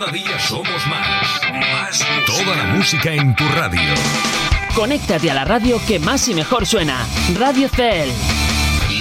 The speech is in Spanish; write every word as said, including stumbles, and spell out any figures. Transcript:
Cada día somos más. Más música. Toda la música en tu radio. Conéctate a la radio que más y mejor suena. Radio C E L.